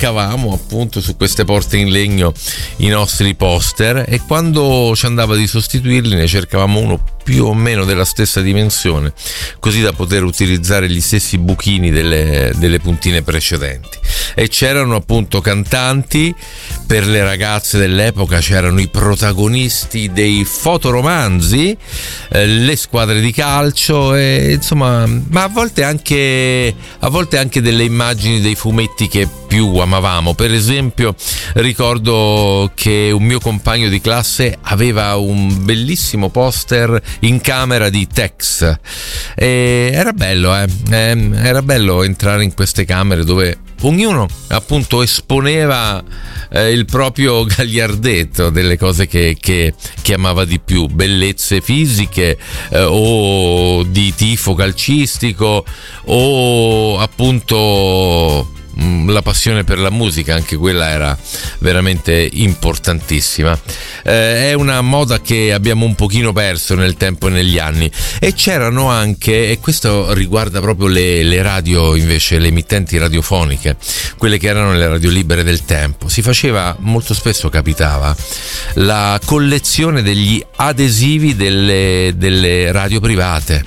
attaccavamo appunto su queste porte in legno i nostri poster, e quando ci andava di sostituirli ne cercavamo uno più o meno della stessa dimensione, così da poter utilizzare gli stessi buchini delle puntine precedenti. E c'erano appunto cantanti. Per le ragazze dell'epoca c'erano i protagonisti dei fotoromanzi, le squadre di calcio, e insomma, ma a volte anche delle immagini dei fumetti che più amavamo. Per esempio, ricordo che un mio compagno di classe aveva un bellissimo poster in camera di Tex, e era bello entrare in queste camere dove ognuno appunto esponeva il proprio gagliardetto delle cose che amava di più, bellezze fisiche, o di tifo calcistico, o appunto la passione per la musica. Anche quella era veramente importantissima. È una moda che abbiamo un pochino perso nel tempo e negli anni. E c'erano anche, e questo riguarda proprio le radio, invece le emittenti radiofoniche, quelle che erano le radio libere del tempo, si faceva molto spesso, capitava la collezione degli adesivi delle radio private.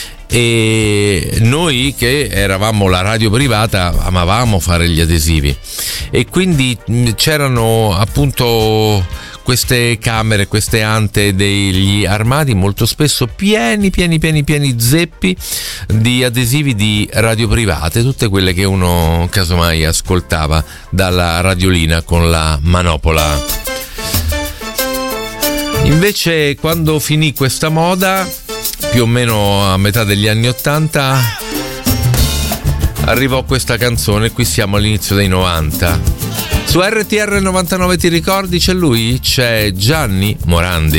E noi, che eravamo la radio privata, amavamo fare gli adesivi, e quindi c'erano appunto queste camere, queste ante degli armadi molto spesso pieni zeppi di adesivi di radio private, tutte quelle che uno casomai ascoltava dalla radiolina con la manopola. Invece, quando finì questa moda, più o meno a metà degli anni '80, arrivò questa canzone. Qui siamo all'inizio dei 90. Su RTR 99 ti ricordi? C'è lui? C'è Gianni Morandi.